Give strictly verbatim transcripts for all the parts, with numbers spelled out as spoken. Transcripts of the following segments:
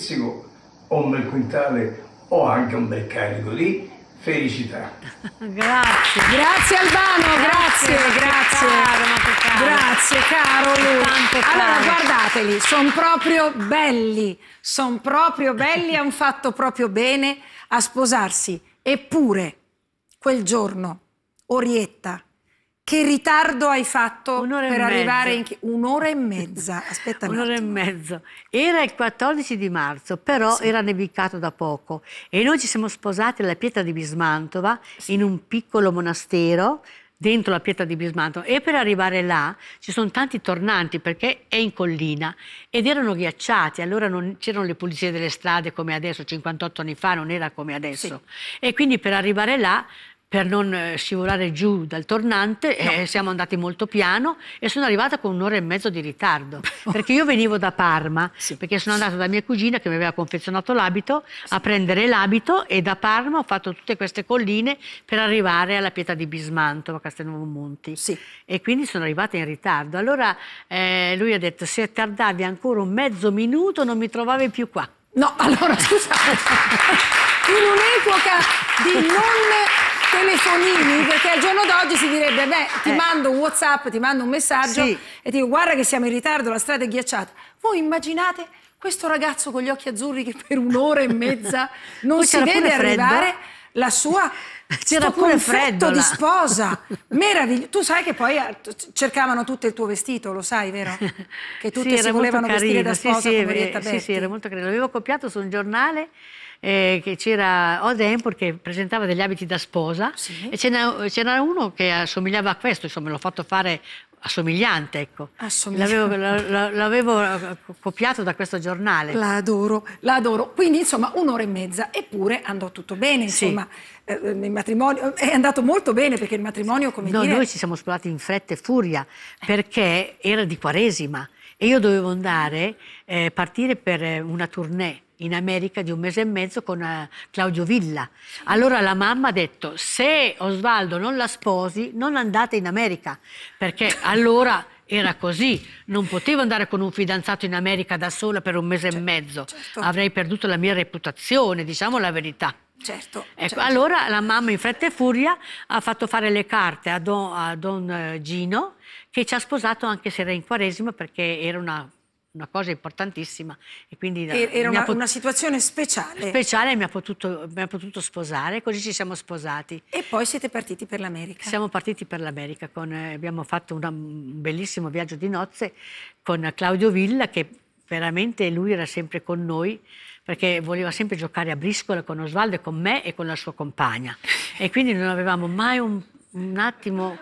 pizzico o un bel quintale o anche un bel carico di felicità. Grazie. Grazie Albano, grazie, Grazie, grazie. caro, ma che caro. Grazie, caro lui. Tanto Allora, caro. guardateli, sono proprio belli, sono proprio belli, hanno fatto proprio bene a sposarsi. Eppure, quel giorno, Orietta, che ritardo hai fatto Un'ora e per mezza. arrivare in... chi- Un'ora e mezza, aspetta un Un'ora e attimo. mezzo. Era il quattordici di marzo, però Sì. era nevicato da poco e noi ci siamo sposati alla Pietra di Bismantova, in un piccolo monastero dentro la Pietra di Bismantova, e per arrivare là ci sono tanti tornanti perché è in collina ed erano ghiacciati, allora non c'erano le pulizie delle strade come adesso, cinquantotto anni fa non era come adesso, e quindi per arrivare là, per non eh, scivolare giù dal tornante, eh, siamo andati molto piano e sono arrivata con un'ora e mezzo di ritardo, perché io venivo da Parma, Sì. perché sono andata da mia cugina che mi aveva confezionato l'abito, a prendere l'abito, e da Parma ho fatto tutte queste colline per arrivare alla Pietra di Bismantova, Castelnuovo Monti. Sì. E quindi sono arrivata in ritardo. Allora eh, lui ha detto: se tardavi ancora un mezzo minuto non mi trovavi più qua. No, allora scusate, in un'epoca di non telefonini, perché al giorno d'oggi si direbbe, beh, ti Eh. mando un WhatsApp, ti mando un messaggio Sì. e ti dico, guarda che siamo in ritardo, la strada è ghiacciata. Voi immaginate questo ragazzo con gli occhi azzurri che per un'ora e mezza non Poi si c'era vede pure freddo. arrivare la sua... C'era sto pure confetto freddo di là. sposa, meraviglioso. Tu sai che poi eh, cercavano tutto il tuo vestito, lo sai, vero? Che tutte Sì, si era volevano molto vestire da carino, sposa sì, sì, come Orietta eh, sì, Berti. sì, era molto carino. L'avevo copiato su un giornale eh, che c'era Odd Empor che presentava degli abiti da sposa, Sì. e ce n'era c'era uno che assomigliava a questo, insomma l'ho fatto fare assomigliante, ecco. Assomigliante. L'avevo, la- la- l'avevo eh, copiato da questo giornale. La adoro, la adoro. Quindi, insomma, un'ora e mezza, eppure andò tutto bene, Sì. insomma, eh, il matrimonio è andato molto bene, perché il matrimonio, come No, dire... noi ci siamo sposati in fretta e furia perché era di Quaresima e io dovevo andare, eh, partire per eh, una tournée in America di un mese e mezzo con eh, Claudio Villa. Allora la mamma ha detto: se Osvaldo non la sposi, non andate in America, perché allora era così, non potevo andare con un fidanzato in America da sola per un mese e mezzo, certo. avrei perduto la mia reputazione, diciamo la verità. Certo, Ecco, certo. allora la mamma in fretta e furia ha fatto fare le carte a Don, a Don eh, Gino, che ci ha sposato anche se era in Quaresima, perché era una, una cosa importantissima. E quindi E- Era mi ha una, pot- una situazione speciale. speciale, mi ha, potuto, mi ha potuto sposare, così ci siamo sposati. E poi siete partiti per l'America. Siamo partiti per l'America, con, eh, abbiamo fatto una- un bellissimo viaggio di nozze con Claudio Villa, che veramente lui era sempre con noi, perché voleva sempre giocare a briscola con Osvaldo e con me e con la sua compagna. E quindi non avevamo mai un, un attimo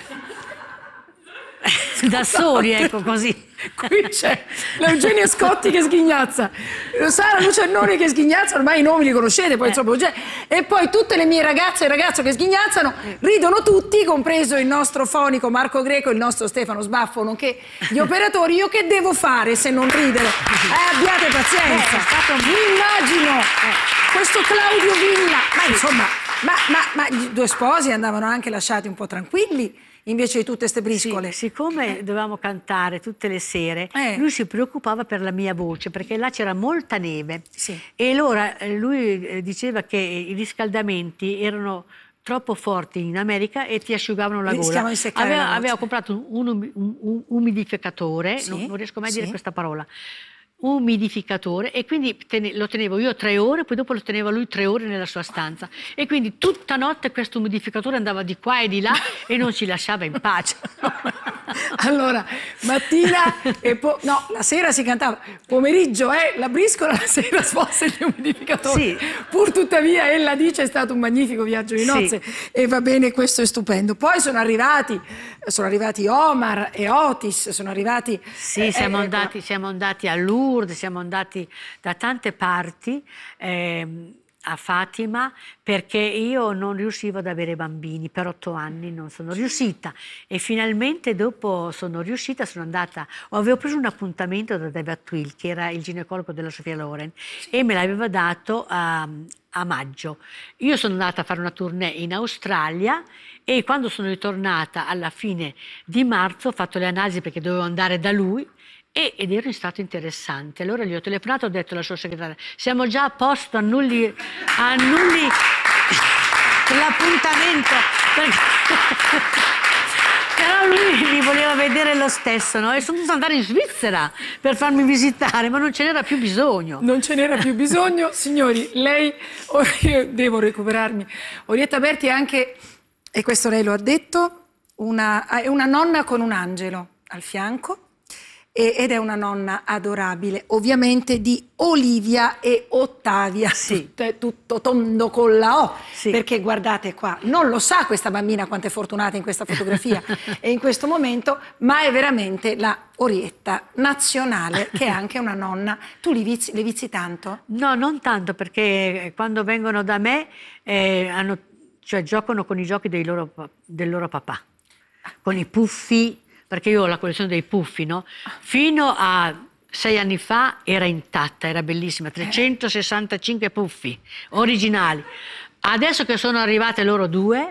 da soli, ecco, così. Qui c'è l'Eugenio Scotti che sghignazza, Sara Lucernoni che sghignazza, ormai i nomi li conoscete, poi insomma, Eugenio- e poi tutte le mie ragazze e ragazzo che sghignazzano, ridono tutti, compreso il nostro fonico Marco Greco, il nostro Stefano Sbaffo, nonché gli operatori. Io che devo fare se non ridere? Eh, abbiate pazienza, Eh, è stato- mi immagino questo Claudio Villa, ma insomma, ma, ma, ma i due sposi andavano anche lasciati un po' tranquilli, invece di tutte ste briscole. Sì, siccome dovevamo cantare tutte le sere, Eh. lui si preoccupava per la mia voce, perché là c'era molta neve. Sì. E allora eh, lui eh, diceva che i riscaldamenti erano troppo forti in America e ti asciugavano la Rischiamo gola. di seccare Aveva, la voce. aveva comprato un, umi- un- un umidificatore, Sì, non, non riesco mai a sì. dire questa parola, umidificatore, e quindi tene- lo tenevo io tre ore, poi dopo lo teneva lui tre ore nella sua stanza, e quindi tutta notte questo umidificatore andava di qua e di là e non ci lasciava in pace. Allora, mattina e poi... No, la sera si cantava. Pomeriggio è la briscola, la sera sposta il umidificatore. Sì. Pur tuttavia, ella dice, è stato un magnifico viaggio di Sì. nozze. E va bene, questo è stupendo. Poi sono arrivati, sono arrivati Omar e Otis, sono arrivati... Sì, eh, siamo, eh, andati, siamo andati a Lourdes, siamo andati da tante parti, ehm, a Fatima, perché io non riuscivo ad avere bambini, per otto anni non sono riuscita, e finalmente dopo sono riuscita, sono andata, avevo preso un appuntamento da David Twill, che era il ginecologo della Sofia Loren, e me l'aveva dato a, a maggio. Io sono andata a fare una tournée in Australia, e quando sono ritornata alla fine di marzo ho fatto le analisi perché dovevo andare da lui, E, ed ero in stato interessante. Allora gli ho telefonato, ho detto alla sua segretaria, siamo già a posto, annulli, annulli l'appuntamento. Però lui mi voleva vedere lo stesso, no? E sono dovuta andare in Svizzera per farmi visitare, ma non ce n'era più bisogno. Non ce n'era più bisogno. Signori, lei, oh, io devo recuperarmi. Orietta Berti è anche, e questo lei lo ha detto, una, è una nonna con un angelo al fianco. Ed è una nonna adorabile, ovviamente di Olivia e Ottavia, sì. tutto, tutto tondo con la O, sì. Perché guardate qua, non lo sa questa bambina quanto è fortunata in questa fotografia e in questo momento, ma è veramente la Orietta nazionale, che è anche una nonna. Tu li vizi, le vizi tanto? No, non tanto, perché quando vengono da me eh, hanno, cioè, giocano con i giochi dei loro, del loro papà, con i puffi, perché io ho la collezione dei puffi, no? Fino a sei anni fa era intatta, era bellissima, trecentosessantacinque puffi originali. Adesso che sono arrivate loro due,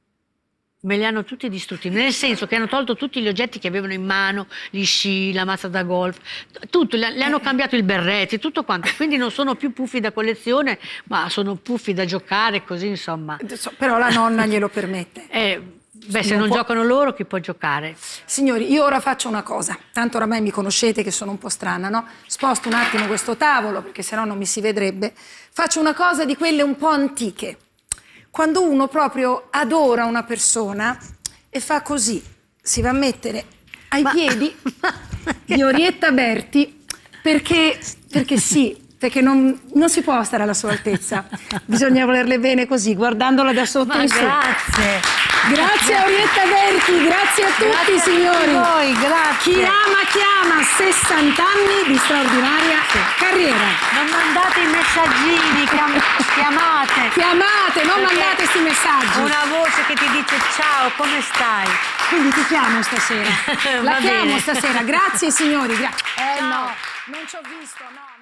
me li hanno tutti distrutti, nel senso che hanno tolto tutti gli oggetti che avevano in mano, gli sci, la mazza da golf, tutto, le, le hanno cambiato il berretto, tutto quanto, quindi non sono più puffi da collezione, ma sono puffi da giocare, così insomma. Però la nonna glielo permette. Eh, Beh, se non, non può... giocano loro, chi può giocare? Signori, io ora faccio una cosa, tanto oramai mi conoscete che sono un po' strana, no? Sposto un attimo questo tavolo, perché sennò non mi si vedrebbe. Faccio una cosa di quelle un po' antiche. Quando uno proprio adora una persona e fa così, si va a mettere ai Ma... piedi di Orietta Berti, perché, perché sì, perché non, non si può stare alla sua altezza. Bisogna volerle bene così, guardandola da sotto Ma in su. grazie. Grazie a Orietta Berti, grazie a tutti, grazie signori. A voi, grazie. Chi ama chiama, sessanta anni di straordinaria sì. carriera. Non mandate i messaggini, chiam chiamate. Chiamate, non mandate questi messaggi. Una voce che ti dice ciao, come stai? Quindi ti chiamo stasera. La Va chiamo bene. stasera. Grazie signori. Gra eh ciao. no, non ci ho visto, no, no.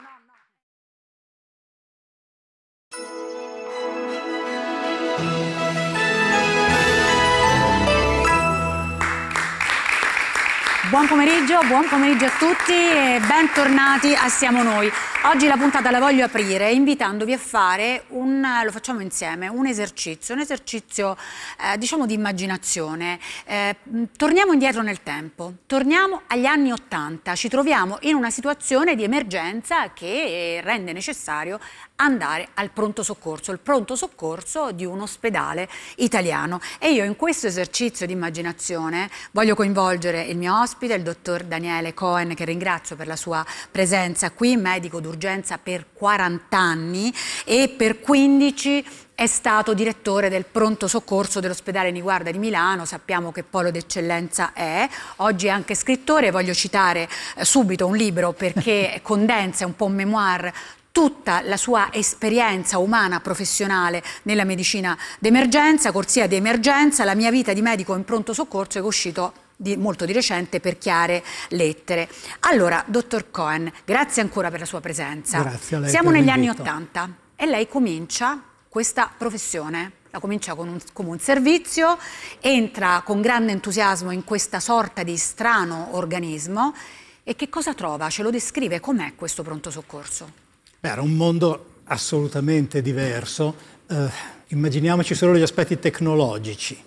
Buon pomeriggio, buon pomeriggio a tutti e bentornati a Siamo Noi. Oggi la puntata la voglio aprire invitandovi a fare un, lo facciamo insieme, un esercizio, un esercizio eh, diciamo di immaginazione. Eh, torniamo indietro nel tempo, torniamo agli anni Ottanta, ci troviamo in una situazione di emergenza che rende necessario andare al pronto soccorso, il pronto soccorso di un ospedale italiano. E io in questo esercizio di immaginazione voglio coinvolgere il mio ospite, il dottor Daniele Cohen, che ringrazio per la sua presenza qui, medico d'urgenza per quaranta anni e per quindici è stato direttore del pronto soccorso dell'ospedale Niguarda di Milano, sappiamo che polo d'eccellenza è, oggi è anche scrittore, voglio citare eh, subito un libro perché condensa un po' un memoir tutta la sua esperienza umana, professionale nella medicina d'emergenza, corsia di emergenza, la mia vita di medico in pronto soccorso, che è uscito di, molto di recente per Chiare Lettere. Allora, dottor Cohen, grazie ancora per la sua presenza. Grazie a lei. Siamo per negli anni l'invito. Ottanta e lei comincia questa professione. La comincia con un, come un servizio, entra con grande entusiasmo in questa sorta di strano organismo e che cosa trova? Ce lo descrive? Com'è questo pronto soccorso? Beh, era un mondo assolutamente diverso. Eh, immaginiamoci solo gli aspetti tecnologici.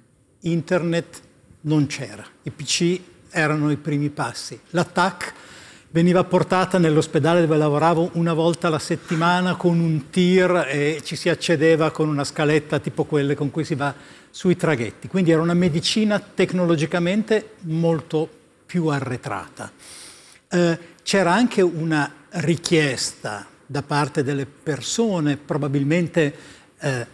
Internet non c'era, i P C erano i primi passi. La T A C veniva portata nell'ospedale dove lavoravo una volta alla settimana con un tir e ci si accedeva con una scaletta tipo quelle con cui si va sui traghetti. Quindi era una medicina tecnologicamente molto più arretrata. Eh, c'era anche una richiesta da parte delle persone, probabilmente eh,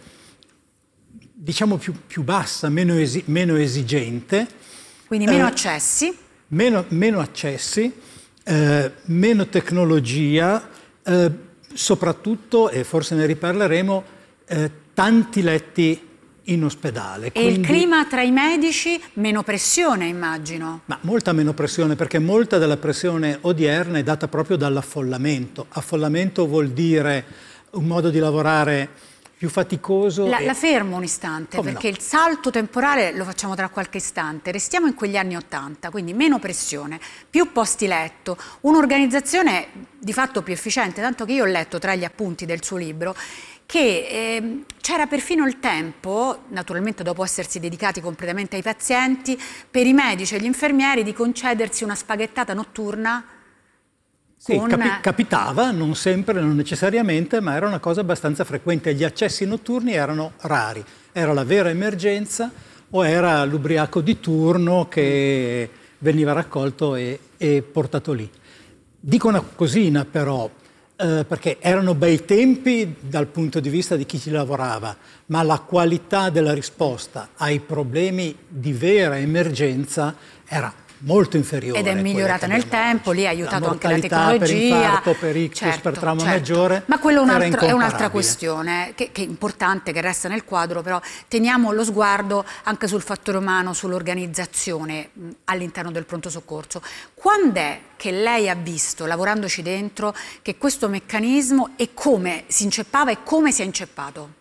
diciamo più, più bassa, meno, esi meno esigente. Quindi meno eh, accessi? Meno, meno accessi, eh, meno tecnologia, eh, soprattutto, e forse ne riparleremo, eh, tanti letti in ospedale. E Quindi, il clima tra i medici, meno pressione immagino. Ma molta meno pressione, perché molta della pressione odierna è data proprio dall'affollamento. Affollamento vuol dire un modo di lavorare più faticoso. La, e... la fermo un istante, Come perché no? il salto temporale lo facciamo tra qualche istante. Restiamo in quegli anni Ottanta, quindi meno pressione, più posti letto, un'organizzazione di fatto più efficiente, tanto che io ho letto tra gli appunti del suo libro che eh, c'era perfino il tempo, naturalmente dopo essersi dedicati completamente ai pazienti, per i medici e gli infermieri di concedersi una spaghettata notturna. Sì, con... capi- capitava, non sempre, non necessariamente, ma era una cosa abbastanza frequente. Gli accessi notturni erano rari. Era la vera emergenza o era l'ubriaco di turno che veniva raccolto e, e portato lì. Dico una cosina però, eh, perché erano bei tempi dal punto di vista di chi ci lavorava, ma la qualità della risposta ai problemi di vera emergenza era molto inferiore. Ed è migliorata nel tempo, lì ha aiutato la anche la mortalità tecnologia. per infarto, per ictus, certo, per trauma certo. maggiore. Ma quello è, un era altro, è un'altra incomparabile. questione che, che è importante, che resta nel quadro, però teniamo lo sguardo anche sul fattore umano, sull'organizzazione all'interno del pronto soccorso. Quando è che lei ha visto, lavorandoci dentro, che questo meccanismo e come si inceppava e come si è inceppato?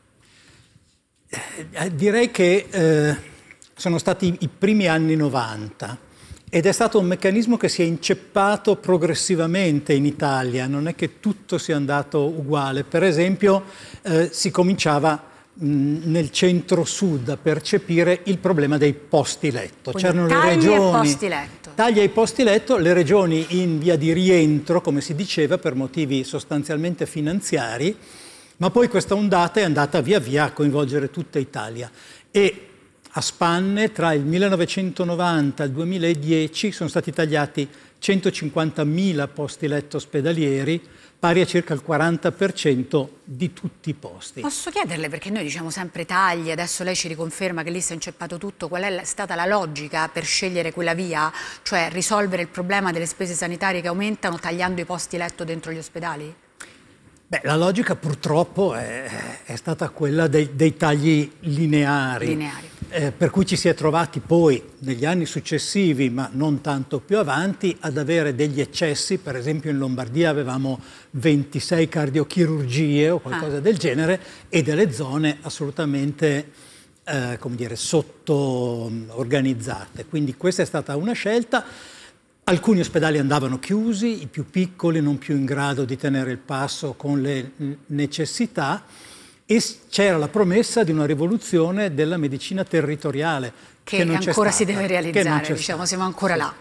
Eh, direi che eh, sono stati i primi anni novanta. Ed è stato un meccanismo che si è inceppato progressivamente in Italia, non è che tutto sia andato uguale. Per esempio eh, si cominciava mh, nel centro-sud a percepire il problema dei posti letto. Quindi C'erano le tagli regioni, e posti letto. Tagli ai posti letto, le regioni in via di rientro, come si diceva, per motivi sostanzialmente finanziari, ma poi questa ondata è andata via via a coinvolgere tutta Italia. E a spanne, tra il millenovecentonovanta e il duemiladieci, sono stati tagliati centocinquantamila posti letto ospedalieri, pari a circa il quaranta per cento di tutti i posti. Posso chiederle, perché noi diciamo sempre tagli, adesso lei ci riconferma che lì si è inceppato tutto, qual è stata la logica per scegliere quella via, cioè risolvere il problema delle spese sanitarie che aumentano tagliando i posti letto dentro gli ospedali? Beh, la logica purtroppo è, è stata quella dei, dei tagli lineari, Lineari. Eh, per cui ci si è trovati poi negli anni successivi, ma non tanto più avanti, ad avere degli eccessi. Per esempio in Lombardia avevamo ventisei cardiochirurgie o qualcosa ah. del genere, e delle zone assolutamente eh, come dire, sotto-organizzate. Quindi questa è stata una scelta. Alcuni ospedali andavano chiusi, i più piccoli non più in grado di tenere il passo con le necessità, e c'era la promessa di una rivoluzione della medicina territoriale che, che non ancora c'è si stata, deve realizzare, diciamo, stata. siamo ancora là.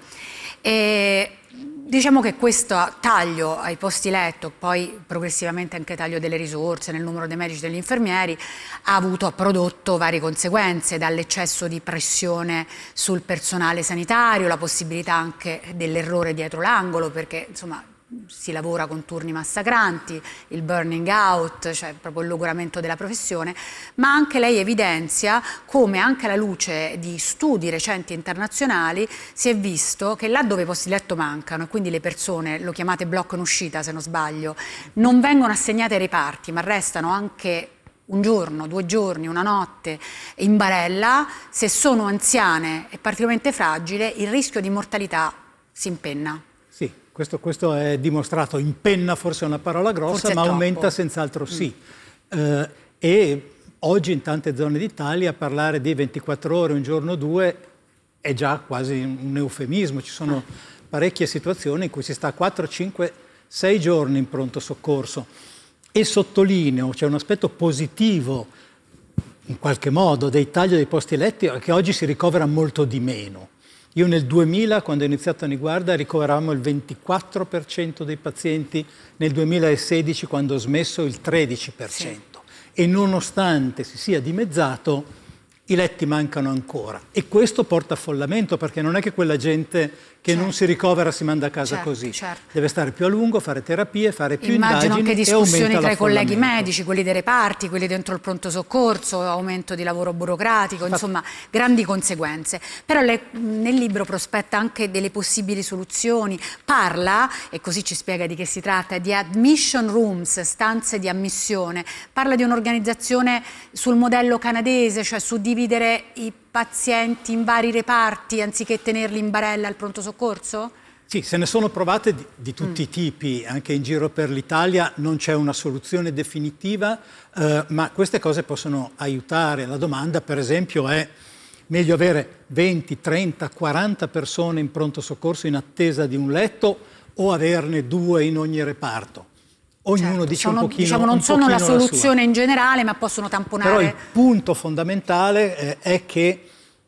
E diciamo che questo taglio ai posti letto, poi progressivamente anche taglio delle risorse nel numero dei medici e degli infermieri, ha avuto, ha prodotto varie conseguenze, dall'eccesso di pressione sul personale sanitario, la possibilità anche dell'errore dietro l'angolo, perché insomma si lavora con turni massacranti, il burning out, cioè proprio il logoramento della professione, ma anche lei evidenzia come anche alla luce di studi recenti internazionali si è visto che là dove i posti letto mancano, e quindi le persone, lo chiamate blocco in uscita se non sbaglio, non vengono assegnate ai reparti ma restano anche un giorno, due giorni, una notte in barella, se sono anziane e particolarmente fragili il rischio di mortalità si impenna. Sì, questo, questo è dimostrato. Impenna forse è una parola grossa, Forse ma troppo. aumenta senz'altro sì. Mm. Eh, e oggi in tante zone d'Italia parlare di ventiquattro ore, un giorno o due, è già quasi un eufemismo. Ci sono ah. parecchie situazioni in cui si sta quattro, cinque, sei giorni in pronto soccorso. E sottolineo, c'è un aspetto positivo, in qualche modo, dei tagli dei posti letti, che oggi si ricovera molto di meno. Io nel duemila, quando ho iniziato a Niguarda, ricoveravamo il ventiquattro per cento dei pazienti, nel duemilasedici, quando ho smesso, il tredici per cento. Sì. E nonostante si sia dimezzato, i letti mancano ancora. E questo porta affollamento, perché non è che quella gente che certo. non si ricovera si manda a casa certo, così. Certo. Deve stare più a lungo, fare terapie, fare più Immagino indagini, anche discussioni tra i colleghi l'affollamento. medici, quelli dei reparti, quelli dentro il pronto soccorso, aumento di lavoro burocratico, insomma grandi conseguenze. Però lei nel libro prospetta anche delle possibili soluzioni, parla, e così ci spiega di che si tratta, di admission rooms, stanze di ammissione, parla di un'organizzazione sul modello canadese, cioè su dividere i pazienti in vari reparti anziché tenerli in barella al pronto soccorso? Sì, se ne sono provate di, di tutti mm. i tipi, anche in giro per l'Italia. Non c'è una soluzione definitiva, eh, ma queste cose possono aiutare. La domanda, per esempio, è: meglio avere venti, trenta, quaranta persone in pronto soccorso in attesa di un letto o averne due in ogni reparto? Ognuno certo, dice sono, un pochino diciamo, non un sono la pochino soluzione in generale, ma possono tamponare. Però il punto fondamentale eh, è che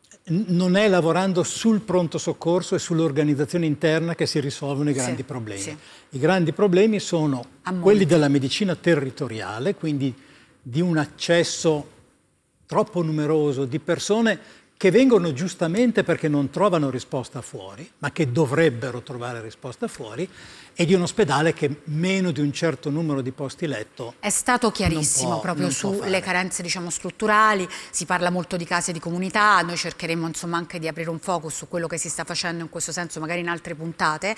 non è lavorando sul pronto soccorso e sull'organizzazione interna che si risolvono i grandi sì, problemi. Sì. I grandi problemi sono quelli della medicina territoriale, quindi di un accesso troppo numeroso di persone che vengono giustamente perché non trovano risposta fuori, ma che dovrebbero trovare risposta fuori, e di un ospedale che meno di un certo numero di posti letto. È stato chiarissimo può, proprio sulle carenze, diciamo, strutturali. Si parla molto di case di comunità. Noi cercheremo, insomma, anche di aprire un focus su quello che si sta facendo in questo senso, magari in altre puntate.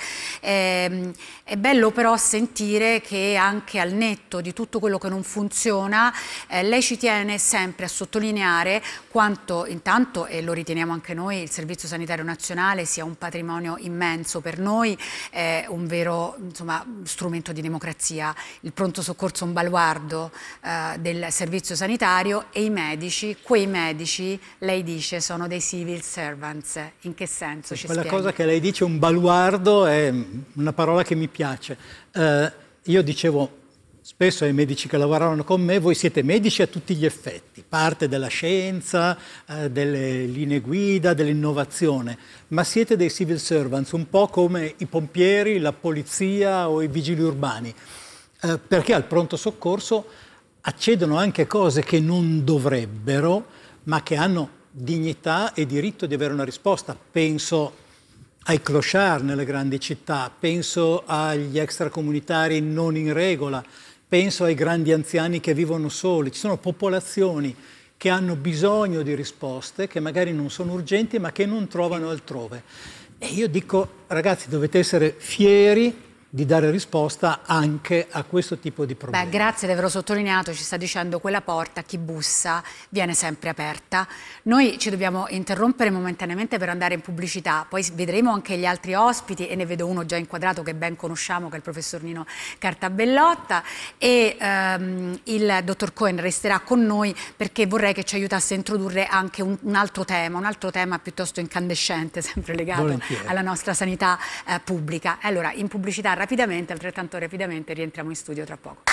Ehm, è bello però sentire che anche al netto di tutto quello che non funziona, eh, lei ci tiene sempre a sottolineare quanto intanto, e lo riteniamo anche noi, il Servizio Sanitario Nazionale sia un patrimonio immenso per noi, eh, un vero, insomma, strumento di democrazia. Il pronto soccorso è un baluardo eh, del servizio sanitario, e i medici, quei medici, lei dice, sono dei civil servants. In che senso? Ci Quella spieghi? cosa che lei dice, un baluardo, è una parola che mi piace. Eh, io dicevo spesso ai medici che lavoravano con me: voi siete medici a tutti gli effetti, parte della scienza, eh, delle linee guida, dell'innovazione, ma siete dei civil servants, un po' come i pompieri, la polizia o i vigili urbani, eh, perché al pronto soccorso accedono anche cose che non dovrebbero, ma che hanno dignità e diritto di avere una risposta. Penso ai clochard nelle grandi città, penso agli extracomunitari non in regola, penso ai grandi anziani che vivono soli. Ci sono popolazioni che hanno bisogno di risposte, che magari non sono urgenti, ma che non trovano altrove. E io dico: ragazzi, dovete essere fieri di dare risposta anche a questo tipo di problemi. Beh, grazie di averlo sottolineato. Ci sta dicendo: quella porta, chi bussa, viene sempre aperta. Noi ci dobbiamo interrompere momentaneamente per andare in pubblicità, poi vedremo anche gli altri ospiti, e ne vedo uno già inquadrato che ben conosciamo, che è il professor Nino Cartabellotta, e ehm, il dottor Cohen resterà con noi perché vorrei che ci aiutasse a introdurre anche un, un altro tema, un altro tema piuttosto incandescente, sempre legato Volentieri. alla nostra sanità eh, pubblica. Allora, in pubblicità rapidamente, altrettanto rapidamente rientriamo in studio tra poco.